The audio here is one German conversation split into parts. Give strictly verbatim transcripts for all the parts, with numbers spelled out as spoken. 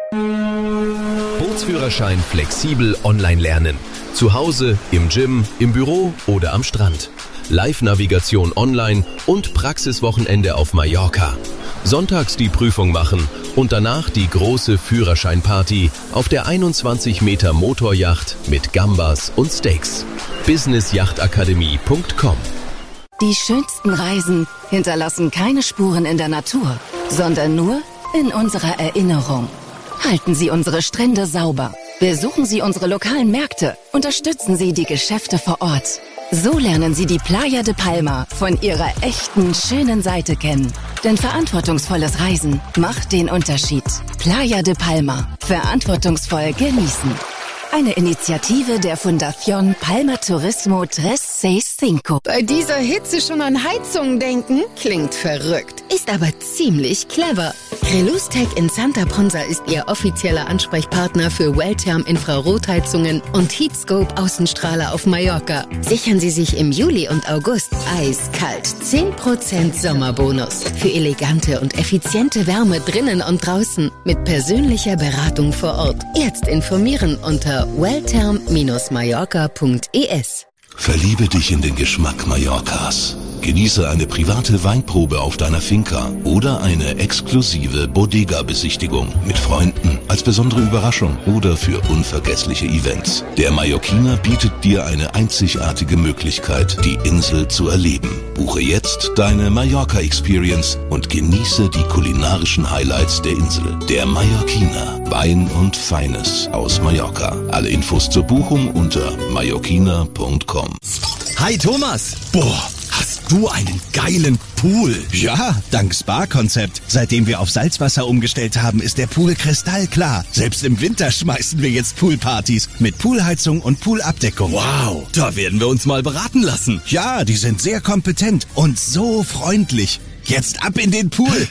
Bootsführerschein flexibel online lernen. Zu Hause, im Gym, im Büro oder am Strand. Live-Navigation online und Praxiswochenende auf Mallorca. Sonntags die Prüfung machen und danach die große Führerscheinparty auf der einundzwanzig Meter Motoryacht mit Gambas und Steaks. business yacht akademie punkt com. Die schönsten Reisen hinterlassen keine Spuren in der Natur, sondern nur in unserer Erinnerung. Halten Sie unsere Strände sauber. Besuchen Sie unsere lokalen Märkte. Unterstützen Sie die Geschäfte vor Ort. So lernen Sie die Playa de Palma von ihrer echten, schönen Seite kennen. Denn verantwortungsvolles Reisen macht den Unterschied. Playa de Palma. Verantwortungsvoll genießen. Eine Initiative der Fundación Palma Turismo dreihundertcinco. Bei dieser Hitze schon an Heizungen denken? Klingt verrückt, ist aber ziemlich clever. Relustech in Santa Ponsa ist Ihr offizieller Ansprechpartner für Welltherm Infrarotheizungen und Heatscope Außenstrahler auf Mallorca. Sichern Sie sich im Juli und August eiskalt zehn Prozent Sommerbonus für elegante und effiziente Wärme drinnen und draußen mit persönlicher Beratung vor Ort. Jetzt informieren unter welltherm Bindestrich mallorca punkt es. Verliebe dich in den Geschmack Mallorcas. Genieße eine private Weinprobe auf deiner Finca oder eine exklusive Bodega-Besichtigung mit Freunden als besondere Überraschung oder für unvergessliche Events. Der Mallorquiner bietet dir eine einzigartige Möglichkeit, die Insel zu erleben. Buche jetzt deine Mallorca-Experience und genieße die kulinarischen Highlights der Insel. Der Mallorquiner, Wein und Feines aus Mallorca. Alle Infos zur Buchung unter mallorquiner punkt com. Hi Thomas! Boah, hast du einen geilen Pool? Ja, dank Spa-Konzept. Seitdem wir auf Salzwasser umgestellt haben, ist der Pool kristallklar. Selbst im Winter schmeißen wir jetzt Poolpartys mit Poolheizung und Poolabdeckung. Wow, da werden wir uns mal beraten lassen. Ja, die sind sehr kompetent und so freundlich. Jetzt ab in den Pool.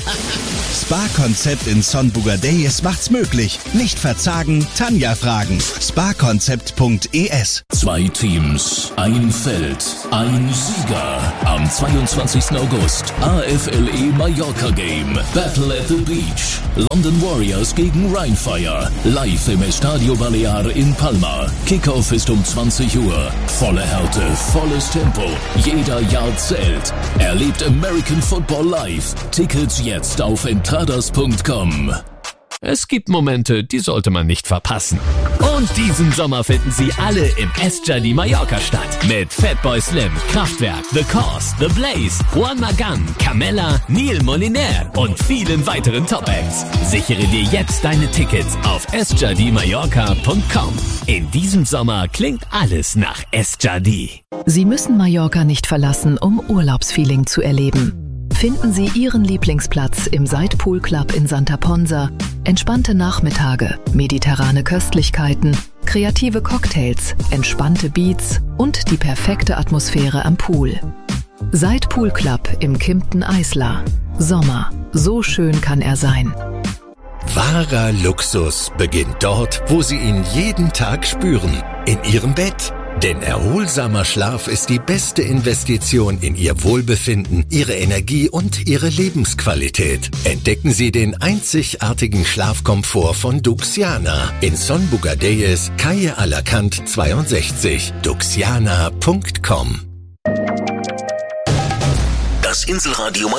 Spa-Konzept in Son Bugadeyes macht's möglich. Nicht verzagen, Tanja fragen. spa konzept punkt es. Zwei Teams, ein Feld, ein Sieger. Am zweiundzwanzigsten August, A F L E Mallorca Game, Battle at the Beach. London Warriors gegen Rheinfire. Live im Estadio Balear in Palma. Kickoff ist um zwanzig Uhr. Volle Härte, volles Tempo. Jeder Yard zählt. Erlebt American Football live. Tickets jetzt auf entradas punkt com. Es gibt Momente, die sollte man nicht verpassen. Und diesen Sommer finden Sie alle im Estjardí Mallorca statt. Mit Fatboy Slim, Kraftwerk, The Cause, The Blaze, Juan Magán, Camella, Neil Moliner und vielen weiteren Top-Acts. Sichere dir jetzt deine Tickets auf estjardí mallorca punkt com. In diesem Sommer klingt alles nach Estjardí. Sie müssen Mallorca nicht verlassen, um Urlaubsfeeling zu erleben. Finden Sie Ihren Lieblingsplatz im Side Pool Club in Santa Ponsa, entspannte Nachmittage, mediterrane Köstlichkeiten, kreative Cocktails, entspannte Beats und die perfekte Atmosphäre am Pool. Side Pool Club im Kimpton Isla. Sommer, so schön kann er sein. Wahrer Luxus beginnt dort, wo Sie ihn jeden Tag spüren, in Ihrem Bett. Denn erholsamer Schlaf ist die beste Investition in Ihr Wohlbefinden, Ihre Energie und Ihre Lebensqualität. Entdecken Sie den einzigartigen Schlafkomfort von Duxiana in Son Bugadeyes, Calle Alacant zweiundsechzig. duxiana punkt com. Das Inselradio